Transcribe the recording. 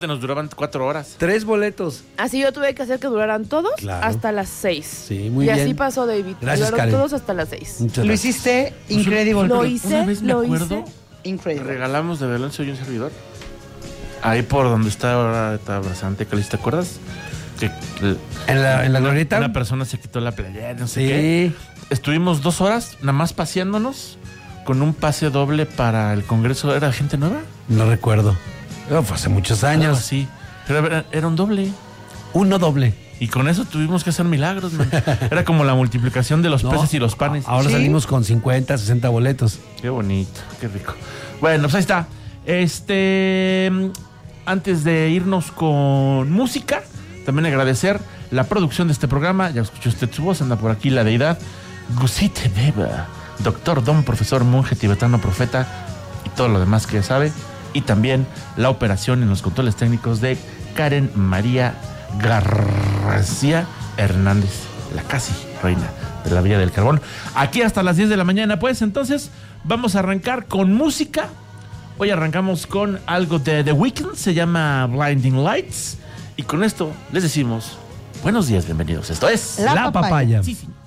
Nos duraban 4 horas. 3 boletos. Así yo tuve que hacer que duraran todos hasta las 6. Sí, muy bien. bien. Y así pasó David. Gracias, duraron Karen. todos hasta las 6. Lo hiciste increíble. Lo hice, Una vez me acuerdo, Increíble. regalamos de Velancio y un servidor. Ahí por donde está ahora Abrazante, Cali, ¿te acuerdas? Que ¿En la glorieta? Una persona se quitó la playera, no sé Sí. qué. Estuvimos 2 horas nada más paseándonos con un pase doble para el Congreso. ¿Era gente nueva? No recuerdo. Fue hace muchos años. Sí. Pero era un doble. Uno doble. Y con eso tuvimos que hacer milagros, man. Era como la multiplicación de los peces y los panes. Ahora salimos con 50, 60 boletos. Qué bonito, qué rico. Bueno, pues ahí está. Antes de irnos con música, también agradecer la producción de este programa. Ya escuchó usted su voz, anda por aquí la deidad. Gusite Beba, doctor, don, profesor, monje tibetano, profeta y todo lo demás que sabe. Y también la operación en los controles técnicos de Karen María García Hernández, la casi reina de la Villa del Carbón. Aquí hasta las 10 de la mañana, pues entonces vamos a arrancar con música. Hoy arrancamos con algo de The Weeknd, se llama Blinding Lights. Y con esto les decimos buenos días, bienvenidos. Esto es La Papaya. Sí, sí.